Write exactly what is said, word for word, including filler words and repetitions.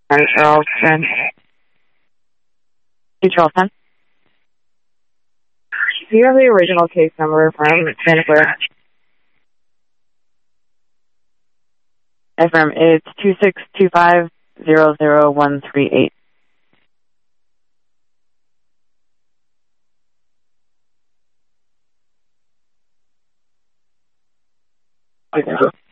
Hi, Charleston. Hey, Charleston. Do you have the original case number from Santa Clara? F M, it's two six two five zero zero one three eight. Okay.